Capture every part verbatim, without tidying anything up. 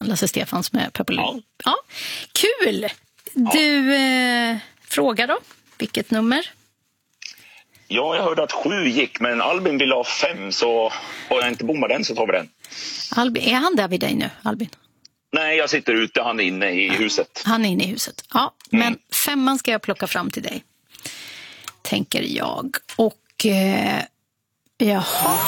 Lasse Stefans med Pepperlin. Ja. Ja, kul! Du, eh, fråga då. Vilket nummer? Ja, jag hörde att sju gick, men Albin vill ha fem, så har jag inte bommat den så tar vi den. Albin, är han där vid dig nu, Albin? Nej, jag sitter ute, han är inne i huset. Han är inne i huset. Ja, Mm. men femman ska jag plocka fram till dig, tänker jag. Och, eh, jaha.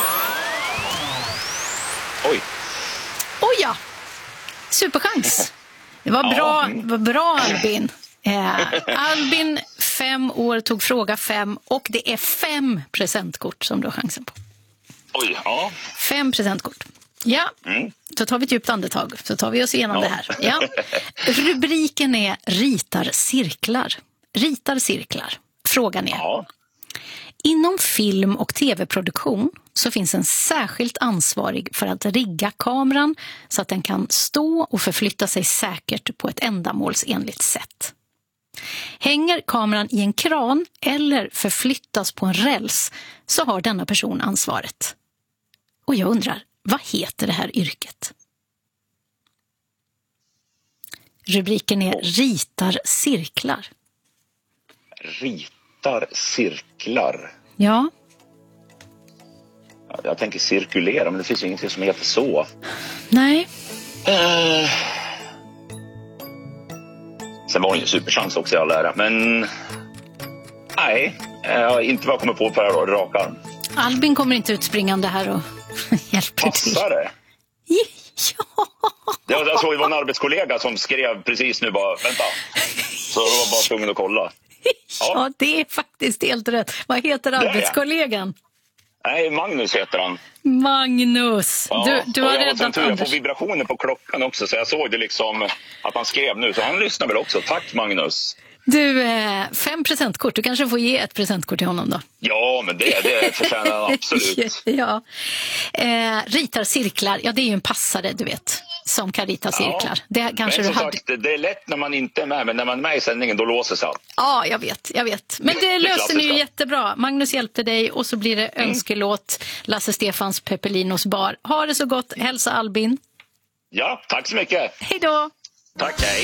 Oj. Oj ja, superchans. Det var bra, Ja. var bra Albin. Eh, Albin, fem år, tog fråga fem och det är fem presentkort som du har chansen på. Oj, ja. Fem presentkort. Ja, Mm. så tar vi ett djupt andetag, så tar vi oss igenom Ja. det här. Ja. Rubriken är ritar cirklar. Ritar cirklar. Frågan är: Ja. inom film- och tv-produktion så finns en särskilt ansvarig för att rigga kameran så att den kan stå och förflytta sig säkert på ett ändamålsenligt sätt. Hänger kameran i en kran eller förflyttas på en räls så har denna person ansvaret. Och jag undrar, vad heter det här yrket? Rubriken är ritar cirklar. Ritar cirklar. Ja. Ja, jag tänker cirkulera, men det finns ju ingenting som heter så. Nej. Eh. Sen var det ju en superchans också i all ära, men nej, jag har inte vad jag kommer på på det här raka arm. Albin kommer inte utspringande här och hjälper till. Passar det? Ja. Jag, jag såg det var en arbetskollega som skrev precis nu bara, vänta. Så jag var bara tvungen att kolla. Ja, det är faktiskt helt rätt. Vad heter arbetskollegan? Nej, Magnus heter han. Magnus. Ja, Du, du har och jag, räddat tur, jag Anders. får vibrationer på klockan också, så jag såg det liksom att han skrev nu. Så han lyssnar väl också. Tack Magnus. Du, eh, fem presentkort. Du kanske får ge ett presentkort till honom då. Ja, men det, det förtjänar han absolut. Ja. Eh, ritar cirklar. Ja, det är ju en passare, du vet, som kan rita cirklar. Det kanske men du som hade. sagt, det är lätt när man inte är med, men när man är med i sändningen då låser sig allt. Ja, jag vet, jag vet. Men det löser ni ju klassiska. jättebra. Magnus hjälpte dig och så blir det Mm. önskelåt Lasse Stefans Peppelinos bar. Ha det så gott. Hälsa Albin. Ja, tack så mycket. Hej då! Tack, hej.